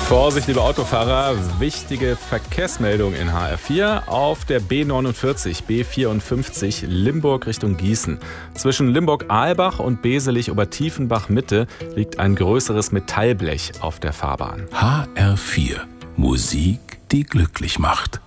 Vorsicht, liebe Autofahrer, wichtige Verkehrsmeldung in HR4 auf der B49, B54 Limburg Richtung Gießen. Zwischen Limburg-Ahlbach und Beselich-Obertiefenbach-Mitte liegt ein größeres Metallblech auf der Fahrbahn. HR4, Musik, die glücklich macht.